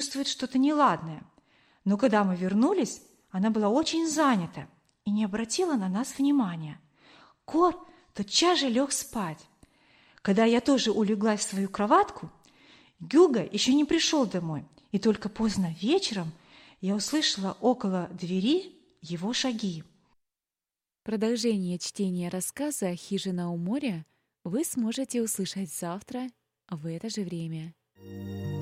чувствует что-то неладное. Но когда мы вернулись, она была очень занята и не обратила на нас внимания. Кот тотчас же лег спать. Когда я тоже улеглась в свою кроватку, Гюго еще не пришел домой, и только поздно вечером я услышала около двери его шаги. Продолжение чтения рассказа «Хижина у моря» вы сможете услышать завтра в это же время.